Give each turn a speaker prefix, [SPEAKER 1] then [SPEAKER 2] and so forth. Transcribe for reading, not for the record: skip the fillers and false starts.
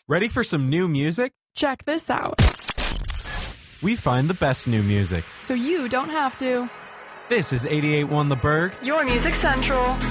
[SPEAKER 1] Ready for some new music?
[SPEAKER 2] Check this out.
[SPEAKER 1] We find the best new music.
[SPEAKER 2] So you don't have to.
[SPEAKER 1] This is 88.1 The Berg.
[SPEAKER 2] Your Music Central.